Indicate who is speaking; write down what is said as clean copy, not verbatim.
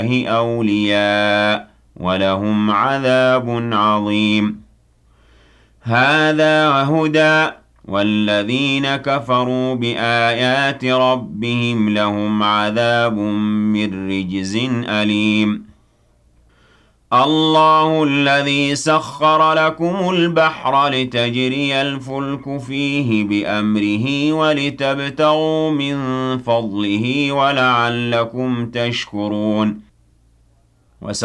Speaker 1: أولياء ولهم عذاب عظيم. هذا هدى والذين كفروا بآيات ربهم لهم عذاب من رجز أليم. الله الذي سخر لكم البحر لتجري الفلك فيه بأمره ولتبتغوا من فضله ولعلكم تشكرون.